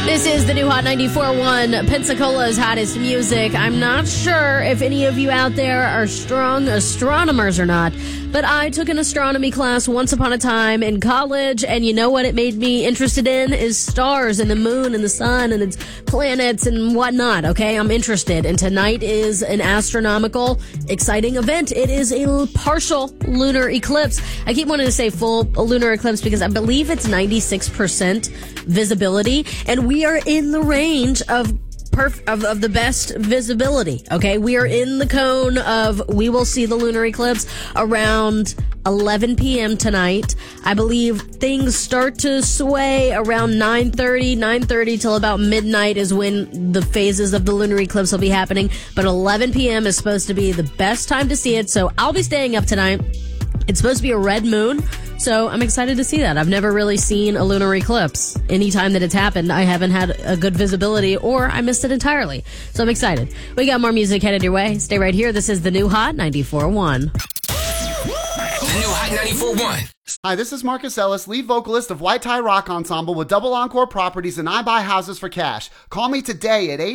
This is the new Hot 94.1, Pensacola's hottest music. I'm not sure if any of you out there are strong astronomers or not, but I took an astronomy class once upon a time in college, and you know what it made me interested in is stars and the moon and the sun and its planets and whatnot, okay? I'm interested, and tonight is an astronomical, exciting event. It is a partial lunar eclipse. I keep wanting to say full lunar eclipse because I believe it's 96% visibility, and we are in the range of the best visibility. Okay, we are in the cone of we will see the lunar eclipse around 11 p.m. tonight. I believe things start to sway around 9:30 till about midnight is when the phases of the lunar eclipse will be happening. But 11 p.m. is supposed to be the best time to see it, so I'll be staying up tonight. It's supposed to be a red moon, so I'm excited to see that. I've never really seen a lunar eclipse. Anytime that it's happened, I haven't had a good visibility, or I missed it entirely. So I'm excited. We got more music headed your way. Stay right here. This is the new Hot 94.1. The new Hot 94.1. Hi, this is Marcus Ellis, lead vocalist of White Tie Rock Ensemble with Double Encore Properties, and I buy houses for cash. Call me today at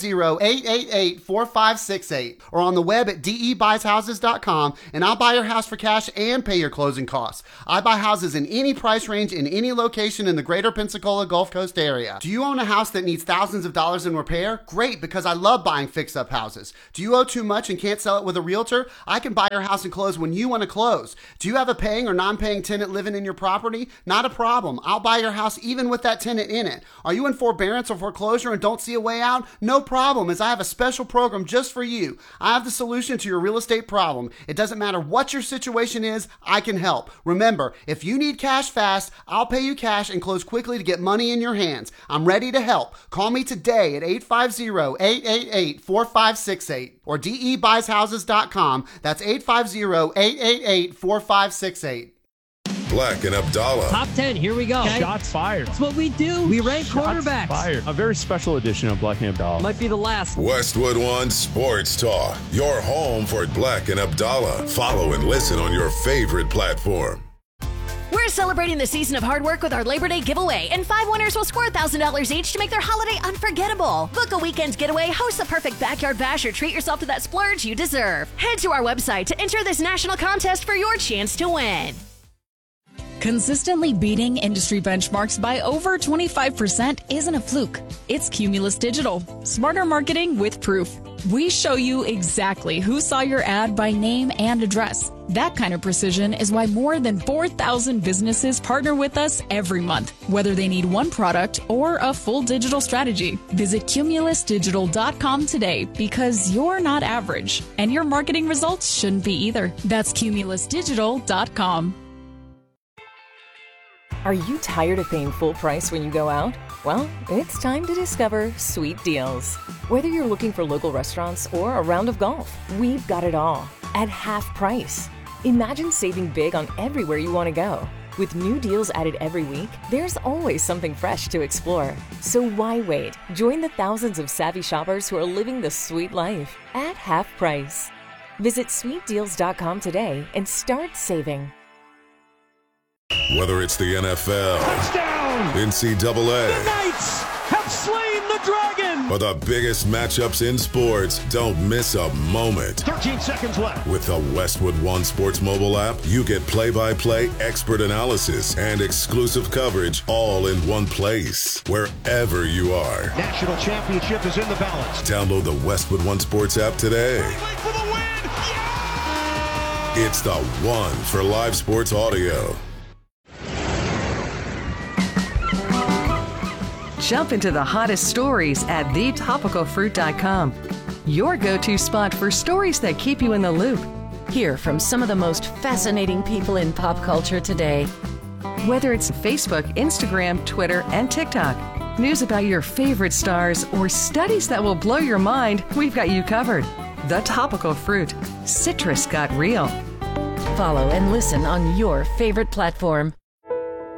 850-888-4568 or on the web at debuyshouses.com, and I'll buy your house for cash and pay your closing costs. I buy houses in any price range in any location in the greater Pensacola Gulf Coast area. Do you own a house that needs thousands of dollars in repair? Great, because I love buying fix-up houses. Do you owe too much and can't sell it with a realtor? I can buy your house and close when you want to close. Do you have a paying or non-paying tenant living in your property? Not a problem. I'll buy your house even with that tenant in it. Are you in forbearance or foreclosure and don't see a way out? No problem, as I have a special program just for you. I have the solution to your real estate problem. It doesn't matter what your situation is, I can help. Remember, if you need cash fast, I'll pay you cash and close quickly to get money in your hands. I'm ready to help. Call me today at 850-888-4568 or debuyshouses.com. That's 850-888-4568. Black and Abdallah. Top 10, here we go. Okay. Shots fired. That's what we do. We rank quarterbacks. Fired. A very special edition of Black and Abdallah. Might be the last. Westwood One Sports Talk. Your home for Black and Abdallah. Follow and listen on your favorite platform. We're celebrating the season of hard work with our Labor Day giveaway, and 5 winners will score $1,000 each to make their holiday unforgettable. Book a weekend getaway, host the perfect backyard bash, or treat yourself to that splurge you deserve. Head to our website to enter this national contest for your chance to win. Consistently beating industry benchmarks by over 25% isn't a fluke. It's Cumulus Digital. Smarter marketing with proof. We show you exactly who saw your ad by name and address. That kind of precision is why more than 4,000 businesses partner with us every month, whether they need one product or a full digital strategy. Visit cumulusdigital.com today, because you're not average, and your marketing results shouldn't be either. That's cumulusdigital.com. Are you tired of paying full price when you go out? Well, it's time to discover Sweet Deals. Whether you're looking for local restaurants or a round of golf, we've got it all at half price. Imagine saving big on everywhere you want to go. With new deals added every week, there's always something fresh to explore. So why wait? Join the thousands of savvy shoppers who are living the sweet life at half price. Visit sweetdeals.com today and start saving. Whether it's the NFL, Touchdown! NCAA, The Knights have slain the dragon! or the biggest matchups in sports, don't miss a moment. 13 seconds left. With the Westwood One Sports mobile app, you get play-by-play, expert analysis, and exclusive coverage all in one place, wherever you are. National championship is in the balance. Download the Westwood One Sports app today. For the win! Yeah! It's the one for live sports audio. Jump into the hottest stories at thetopicalfruit.com. Your go-to spot for stories that keep you in the loop. Hear from some of the most fascinating people in pop culture today. Whether it's Facebook, Instagram, Twitter, and TikTok. News about your favorite stars or studies that will blow your mind, we've got you covered. The Topical Fruit. Citrus got real. Follow and listen on your favorite platform.